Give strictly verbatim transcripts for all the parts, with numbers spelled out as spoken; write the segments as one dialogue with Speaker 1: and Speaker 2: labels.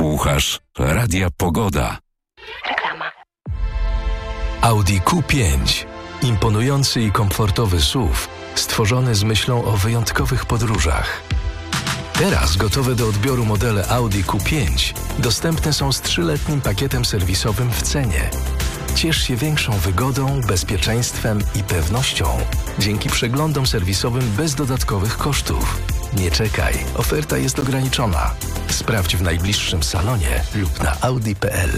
Speaker 1: Słuchasz Radia Pogoda.
Speaker 2: Reklama.
Speaker 3: Audi Q pięć. Imponujący i komfortowy S U V, stworzony z myślą o wyjątkowych podróżach. Teraz gotowe do odbioru modele Audi Q pięć dostępne są z trzyletnim pakietem serwisowym w cenie. Ciesz się większą wygodą, bezpieczeństwem i pewnością dzięki przeglądom serwisowym bez dodatkowych kosztów. Nie czekaj, oferta jest ograniczona. Sprawdź w najbliższym salonie lub na audi kropka p l.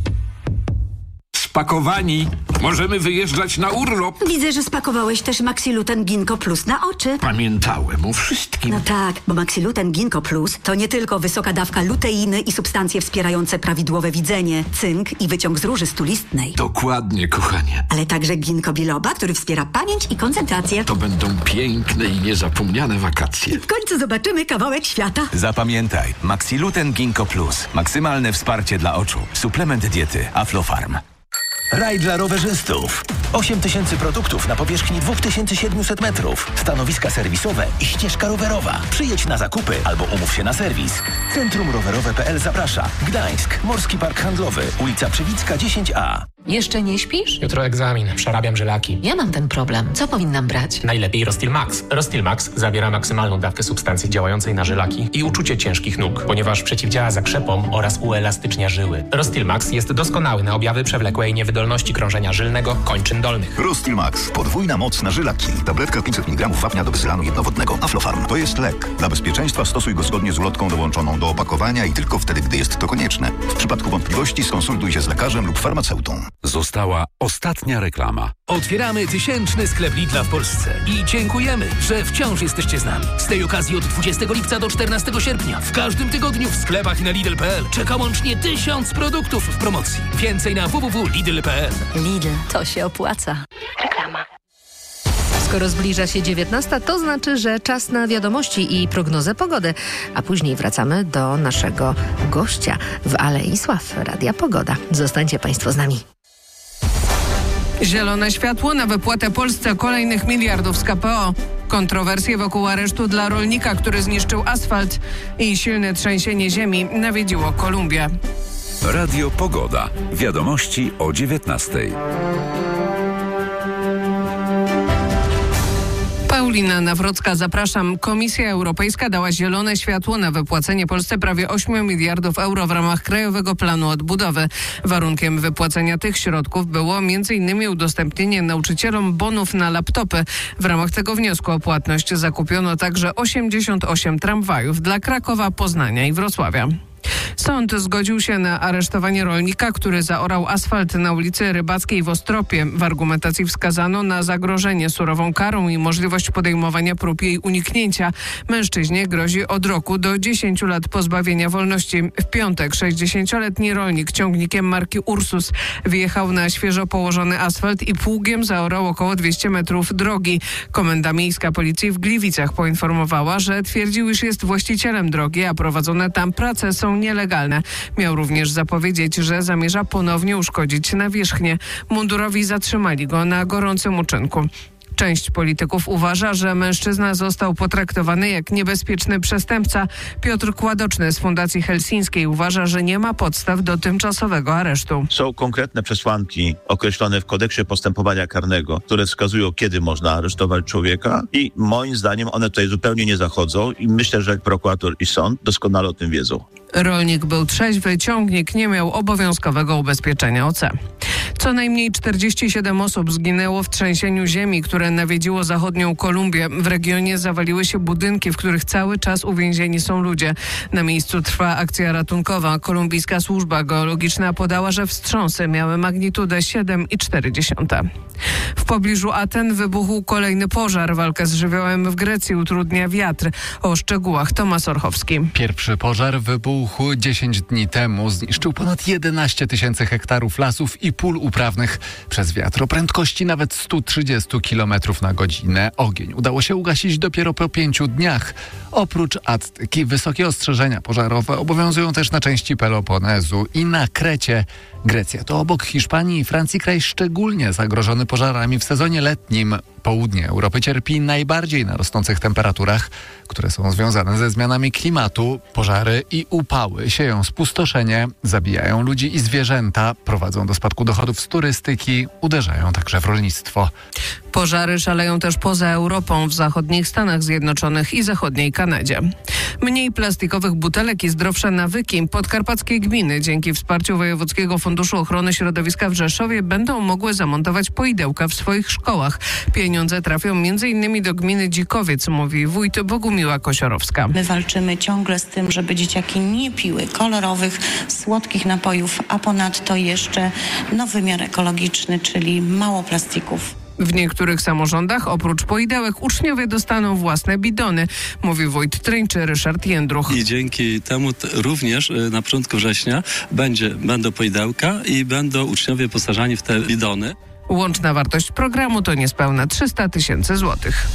Speaker 4: Spakowani. Możemy wyjeżdżać na urlop.
Speaker 5: Widzę, że spakowałeś też Maxiluten Ginkgo Plus na oczy.
Speaker 4: Pamiętałem o wszystkim.
Speaker 5: No tak, bo Maxiluten Ginkgo Plus to nie tylko wysoka dawka luteiny i substancje wspierające prawidłowe widzenie, cynk i wyciąg z róży stulistnej.
Speaker 4: Dokładnie, kochanie.
Speaker 5: Ale także ginkgo biloba, który wspiera pamięć i koncentrację.
Speaker 4: To będą piękne i niezapomniane wakacje.
Speaker 5: W końcu zobaczymy kawałek świata.
Speaker 6: Zapamiętaj, Maxiluten Ginkgo Plus. Maksymalne wsparcie dla oczu. Suplement diety Aflofarm.
Speaker 7: Raj dla rowerzystów. osiem tysięcy produktów na powierzchni dwa tysiące siedemset metrów. Stanowiska serwisowe i ścieżka rowerowa. Przyjedź na zakupy albo umów się na serwis. Centrum Rowerowe kropka p l zaprasza. Gdańsk, Morski Park Handlowy, ulica Przewicka dziesięć a.
Speaker 8: Jeszcze nie śpisz?
Speaker 9: Jutro egzamin, przerabiam żylaki.
Speaker 8: Ja mam ten problem. Co powinnam brać?
Speaker 9: Najlepiej Rostil Max. Rostil Max zawiera maksymalną dawkę substancji działającej na żylaki i uczucie ciężkich nóg, ponieważ przeciwdziała zakrzepom oraz uelastycznia żyły. Rostil Max jest doskonały na objawy przewlekłej niewydolności krążenia żylnego kończyn dolnych.
Speaker 10: Rostil Max. Podwójna moc na żylaki. Tabletka pięćset miligramów wapnia do wysylanu jednowodnego. Aflofarm. To jest lek. Dla bezpieczeństwa stosuj go zgodnie z ulotką dołączoną do opakowania i tylko wtedy, gdy jest to konieczne. W przypadku wątpliwości skonsultuj się z lekarzem lub farmaceutą.
Speaker 1: Została ostatnia reklama.
Speaker 11: Otwieramy tysięczny sklep Lidla w Polsce i dziękujemy, że wciąż jesteście z nami. Z tej okazji od dwudziestego lipca do czternastego sierpnia w każdym tygodniu w sklepach i na Lidl kropka p l czeka łącznie tysiąc produktów w promocji. Więcej na w w w kropka lidl kropka p l.
Speaker 5: Lidl, to się opłaca.
Speaker 2: Reklama.
Speaker 12: Skoro zbliża się dziewiętnasta, to znaczy, że czas na wiadomości i prognozę pogody. A później wracamy do naszego gościa w Alei Sław, Radia Pogoda. Zostańcie Państwo z nami.
Speaker 13: Zielone światło na wypłatę Polsce kolejnych miliardów z K P O. Kontrowersje wokół aresztu dla rolnika, który zniszczył asfalt i silne trzęsienie ziemi nawiedziło Kolumbię.
Speaker 1: Radio Pogoda. Wiadomości o dziewiętnastej.
Speaker 13: Paulina Nawrocka, zapraszam. Komisja Europejska dała zielone światło na wypłacenie Polsce prawie ośmiu miliardów euro w ramach Krajowego Planu Odbudowy. Warunkiem wypłacenia tych środków było między innymi udostępnienie nauczycielom bonów na laptopy. W ramach tego wniosku o płatność zakupiono także osiemdziesiąt osiem tramwajów dla Krakowa, Poznania i Wrocławia. Sąd zgodził się na aresztowanie rolnika, który zaorał asfalt na ulicy Rybackiej w Ostropie. W argumentacji wskazano na zagrożenie surową karą i możliwość podejmowania prób jej uniknięcia. Mężczyźnie grozi od roku do dziesięciu lat pozbawienia wolności. W piątek sześćdziesięcioletni rolnik ciągnikiem marki Ursus wjechał na świeżo położony asfalt i pługiem zaorał około dwieście metrów drogi. Komenda Miejska Policji w Gliwicach poinformowała, że twierdził, iż jest właścicielem drogi, a prowadzone tam prace są nielegalne. Miał również zapowiedzieć, że zamierza ponownie uszkodzić nawierzchnię. Mundurowi zatrzymali go na gorącym uczynku. Część polityków uważa, że mężczyzna został potraktowany jak niebezpieczny przestępca. Piotr Kładoczny z Fundacji Helsińskiej uważa, że nie ma podstaw do tymczasowego aresztu.
Speaker 14: Są konkretne przesłanki określone w kodeksie postępowania karnego, które wskazują, kiedy można aresztować człowieka i moim zdaniem one tutaj zupełnie nie zachodzą i myślę, że prokurator i sąd doskonale o tym wiedzą.
Speaker 13: Rolnik był trzeźwy, ciągnik nie miał obowiązkowego ubezpieczenia O C. Co najmniej czterdzieści siedem osób zginęło w trzęsieniu ziemi, które nawiedziło zachodnią Kolumbię. W regionie zawaliły się budynki, w których cały czas uwięzieni są ludzie. Na miejscu trwa akcja ratunkowa. Kolumbijska służba geologiczna podała, że wstrząsy miały magnitudę siedem i cztery dziesiąte. W pobliżu Aten wybuchł kolejny pożar. Walkę z żywiołem w Grecji utrudnia wiatr. O szczegółach Tomasz Orchowski.
Speaker 15: Pierwszy pożar wybuchł dziesięć dni temu. Zniszczył ponad jedenaście tysięcy hektarów lasów i pól uprawnych przez wiatr o prędkości nawet sto trzydzieści kilometrów na godzinę. Ogień udało się ugasić dopiero po pięciu dniach. Oprócz Attyki wysokie ostrzeżenia pożarowe obowiązują też na części Peloponezu i na Krecie. Grecja to obok Hiszpanii i Francji kraj szczególnie zagrożony pożarami w sezonie letnim. Południe Europy cierpi najbardziej na rosnących temperaturach, które są związane ze zmianami klimatu. Pożary i upały sieją spustoszenie, zabijają ludzi i zwierzęta, prowadzą do spadku dochodów z turystyki, uderzają także w rolnictwo.
Speaker 13: Pożary szaleją też poza Europą, w zachodnich Stanach Zjednoczonych i zachodniej Kanadzie. Mniej plastikowych butelek i zdrowsze nawyki. Podkarpackie gminy dzięki wsparciu Wojewódzkiego Funduszu Ochrony Środowiska w Rzeszowie będą mogły zamontować poidełka w swoich szkołach. Pieniądze trafią między innymi do gminy Dzikowiec, mówi wójt Bogumiła Kosiorowska.
Speaker 2: My walczymy ciągle z tym, żeby dzieciaki nie piły kolorowych, słodkich napojów, a ponadto jeszcze no, wymiar ekologiczny, czyli mało plastików.
Speaker 13: W niektórych samorządach oprócz poidełek uczniowie dostaną własne bidony, mówi wójt Tryńczy Ryszard Jędruch.
Speaker 16: I dzięki temu t- również na początku września będzie, będą poidełka i będą uczniowie wyposażani w te bidony.
Speaker 13: Łączna wartość programu to niespełna trzysta tysięcy złotych.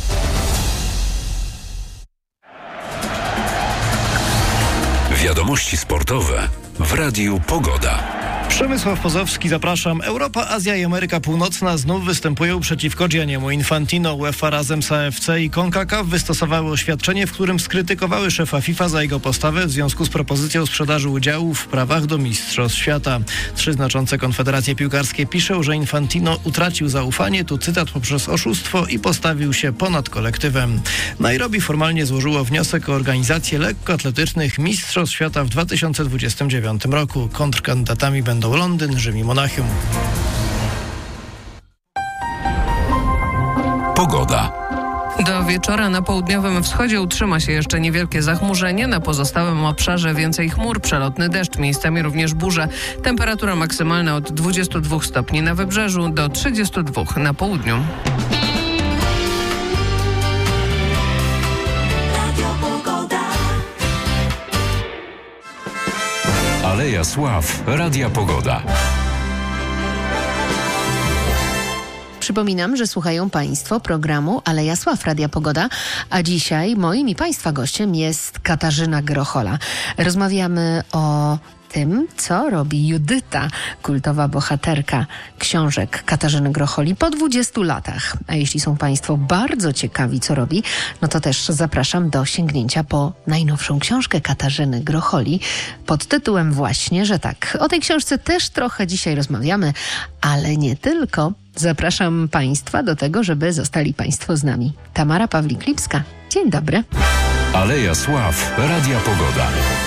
Speaker 1: Wiadomości sportowe w Radiu Pogoda.
Speaker 17: Przemysław Pozowski, zapraszam. Europa, Azja i Ameryka Północna znów występują przeciwko Gianniemu Infantino. UEFA razem z A F C i CONCACAF wystosowały oświadczenie, w którym skrytykowały szefa FIFA za jego postawę w związku z propozycją sprzedaży udziałów w prawach do Mistrzostw Świata. Trzy znaczące konfederacje piłkarskie piszą, że Infantino utracił zaufanie, tu cytat, poprzez oszustwo i postawił się ponad kolektywem. Nairobi formalnie złożyło wniosek o organizację lekkoatletycznych Mistrzostw Świata w dwa tysiące dwudziestym dziewiątym roku. Kontrkandydatami będą Będą Londyn, Rzym i Monachium.
Speaker 1: Pogoda.
Speaker 13: Do wieczora na południowym wschodzie utrzyma się jeszcze niewielkie zachmurzenie. Na pozostałym obszarze więcej chmur, przelotny deszcz, miejscami również burze. Temperatura maksymalna od dwudziestu dwóch stopni na wybrzeżu do trzydziestu dwóch na południu.
Speaker 1: Aleja Sław, Radia Pogoda.
Speaker 12: Przypominam, że słuchają Państwo programu Aleja Sław Radia Pogoda, a dzisiaj moim i Państwa gościem jest Katarzyna Grochola. Rozmawiamy o tym, co robi Judyta, kultowa bohaterka książek Katarzyny Grocholi po dwudziestu latach. A jeśli są Państwo bardzo ciekawi, co robi, no to też zapraszam do sięgnięcia po najnowszą książkę Katarzyny Grocholi pod tytułem właśnie, że tak. O tej książce też trochę dzisiaj rozmawiamy, ale nie tylko. Zapraszam Państwa do tego, żeby zostali Państwo z nami. Tamara Pawlik-Lipska. Dzień dobry.
Speaker 1: Aleja Sław, Radia Pogoda.